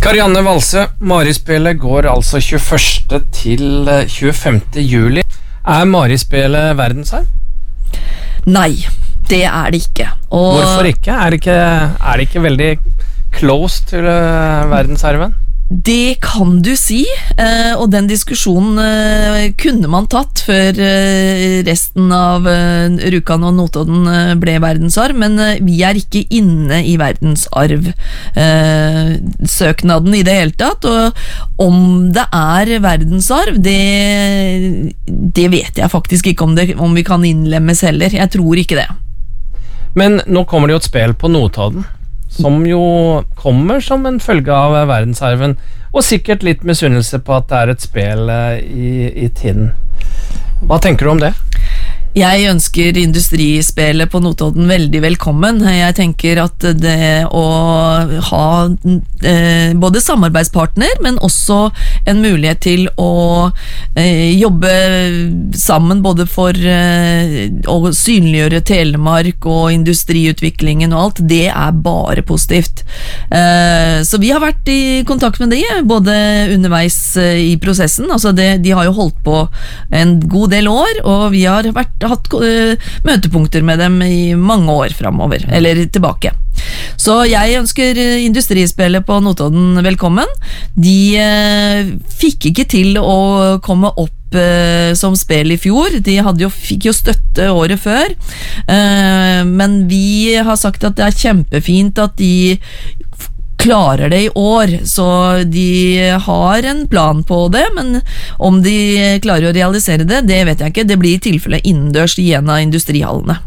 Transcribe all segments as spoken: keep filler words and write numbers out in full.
Karianne Valse, Marispillet går altså tjueførste til tjuefemte juli. Er Marispillet verdensarv? Nei, det er det ikke. Og Hvorfor ikke? Er det ikke, er det ikke veldig close til uh, verdensarven? det kan du si, eh, og den diskusjonen eh, kunne man tatt før eh, resten av eh, Rjukan og Notodden eh, ble verdensarv, men eh, vi er ikke inne i verdensarv eh, søknaden i det hele tatt, og om det er verdensarv, det, det vet jeg faktisk ikke om, det, om vi kan innlemmes heller. Jeg tror ikke det. Men nå kommer det jo et spill på Notodden, som jo kommer som en følge av verdensarven, og sikkert litt misunnelse på at det er et spill i, i Tinn. Hva tenker du om det? Jeg ønsker industrispillet på Notodden veldig velkommen. Jeg tenker at det å ha eh, både samarbeidspartner, men også en mulighet til å eh, jobbe sammen både for eh, å synliggjøre Telemark og industriutviklingen og alt, det er bare positivt. Eh, så vi har vært i kontakt med de, både underveis eh, i prosessen, altså det, de har jo holdt på en god del år, og vi har vært hatt uh, møtepunkter med dem i mange år fremover, eller tilbake. Så jeg ønsker industrispillet på Notodden velkommen. De uh, fikk ikke til å komme opp uh, som spill i fjor. De hadde jo, fikk jo støtte året før, uh, men vi har sagt at det er kjempefint at de klarer det i år, så de har en plan på det, men om de klarer å realisere det, det vet jeg ikke. Det blir i tilfelle innendørs i en av industrihallene.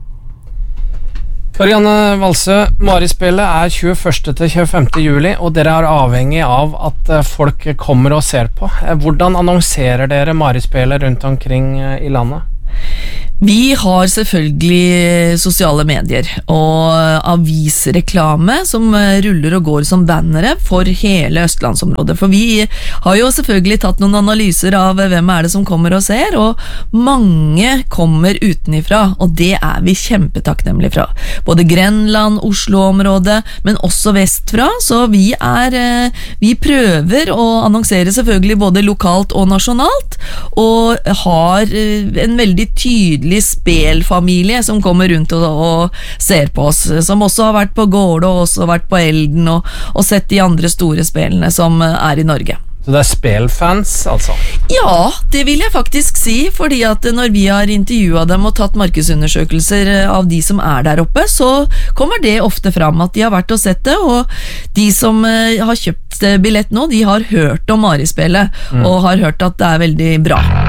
Karianne Valse, Marispillet er tjueførste til tjuefemte juli, og dere er avhengig av at folk kommer og ser på. Hvordan annonserer dere Marispillet rundt omkring i landet? Vi har selvfølgelig sosiale medier og avisreklame som ruller og går som bannere for hele Østlandsområdet, for vi har jo selvfølgelig tatt noen analyser av hvem er det som kommer og ser, og mange kommer utenifra, og det er vi kjempetakknemlige fra. Både Grenland, Oslo-området, men også vestfra, så vi er, vi prøver å annonsere selvfølgelig både lokalt og nasjonalt, og har en veldig tydelig spelfamilie som kommer rundt og, og ser på oss, som også har vært på Gårde og også vært på Elden og, og sett de andre store spillene som er i Norge. Så det er spelfans, altså? Ja, det vil jeg faktisk si, fordi at når vi har intervjuet dem og tatt markedsundersøkelser av de som er der oppe, så kommer det ofte fram at de har vært og sett det, og de som har kjøpt billett nå, de har hørt om Marispillet, mm. og har hørt at det er veldig bra.